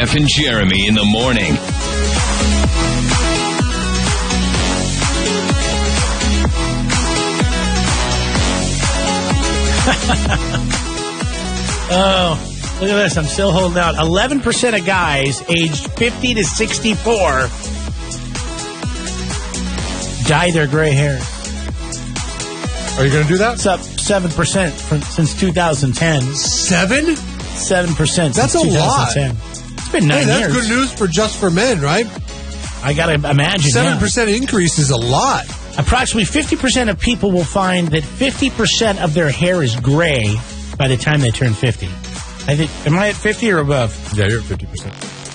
Jeff and Jeremy in the morning. Oh, look at this. I'm still holding out. 11% of guys aged 50 to 64 dye their gray hair. Are you going to do that? It's up 7% since 2010. 7%. That's a lot. It's been 9 years. That's good news for just for men, right? I got to imagine. 7% increase is a lot. Approximately 50% of people will find that 50% of their hair is gray by the time they turn 50. I think, am I at 50 or above? Yeah, you're at 50%.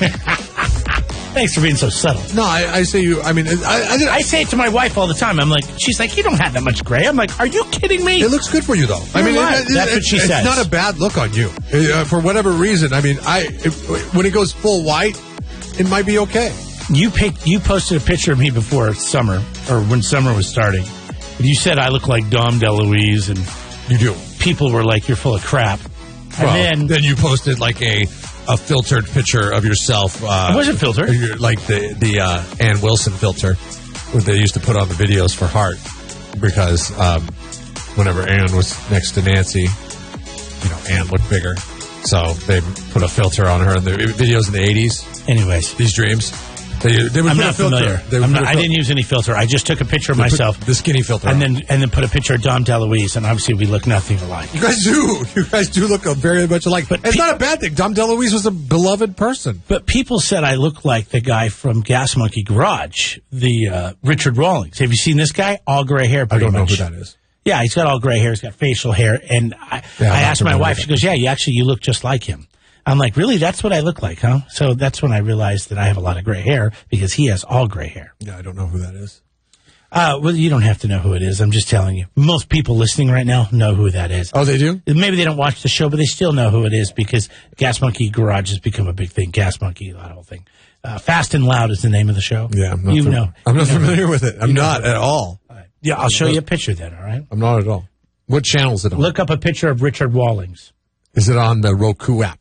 Thanks for being so subtle. No, I say you, I mean, I say it to my wife all the time. I'm like, she's like, you don't have that much gray. I'm like, are you kidding me? It looks good for you, though. I mean, that's what she says. It's not a bad look on you. For whatever reason, I mean, when it goes full white, it might be okay. You posted a picture of me before summer, or when summer was starting. You said I look like Dom DeLuise, and you do. People were like, you're full of crap. Well, and then you posted like a filtered picture of yourself. It wasn't filtered. Like the Ann Wilson filter that they used to put on the videos for Heart, because whenever Ann was next to Nancy, Ann looked bigger. So they put a filter on her in the videos in the 80s. Anyways. These dreams. They would I'm put not a filter. familiar. I didn't use any filter. I just took a picture of myself. The skinny filter. And then put a picture of Dom DeLuise, and obviously we look nothing alike. You guys do. You guys do look very much alike. But it's not a bad thing. Dom DeLuise was a beloved person. But people said I look like the guy from Gas Monkey Garage, the Richard Rawlings. Have you seen this guy? All gray hair, pretty much. I don't know who that is. Yeah, he's got all gray hair. He's got facial hair. And I asked my wife, she goes, yeah, you look just like him. I'm like, really? That's what I look like, huh? So that's when I realized that I have a lot of gray hair, because he has all gray hair. Yeah, I don't know who that is. Well, you don't have to know who it is. I'm just telling you. Most people listening right now know who that is. Oh, they do? Maybe they don't watch the show, but they still know who it is, because Gas Monkey Garage has become a big thing. Gas Monkey, that whole thing. Fast and Loud is the name of the show. Yeah, I'm not familiar with it. I'm not at all. Yeah, I'll show you a picture then, all right? I'm not at all. What channel is it on? Look up a picture of Richard Rawlings. Is it on the Roku app?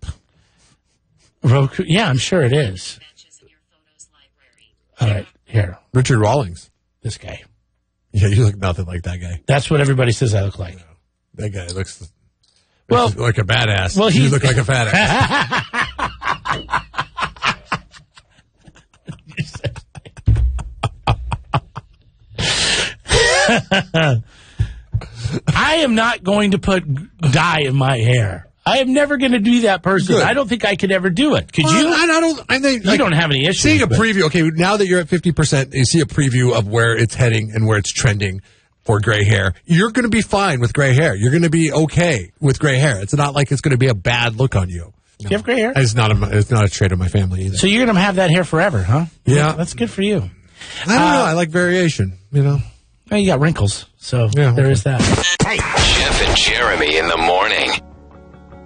Roku? Yeah, I'm sure it is. All right, here. Richard Rawlings. This guy. Yeah, you look nothing like that guy. That's what everybody says I look like. No, that guy looks like a badass. Well, you look like a fat ass. I am not going to put dye in my hair. I am never going to do that person. Good. I don't think I could ever do it. Could you? I think you don't have any issues. Seeing a preview, okay, now that you're at 50%, you see a preview of where it's heading and where it's trending for gray hair. You're going to be fine with gray hair. You're going to be okay with gray hair. It's not like it's going to be a bad look on you. No. Do you have gray hair? It's not a trait of my family either. So you're going to have that hair forever, huh? Yeah. That's good for you. I don't know. I like variation, Well, you got wrinkles, so there is that. Jeff and Jeremy in the morning.